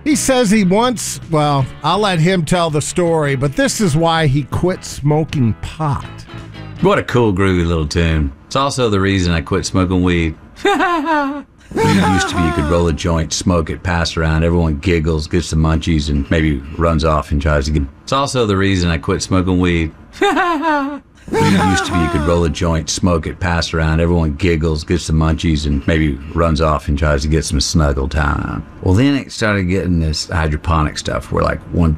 He says he once, well, I'll let him tell the story, but this is why he quit smoking pot. What a cool, groovy little tune. It's also the reason I quit smoking weed. Weed used to be you could roll a joint, smoke it, pass it around, everyone giggles, gets the munchies, and maybe runs off and tries to get... It's also the reason I quit smoking weed. Weed used to be you could roll a joint, smoke it, pass it around, everyone giggles, gets the munchies, and maybe runs off and tries to get some snuggle time. Well, then it started getting this hydroponic stuff where like one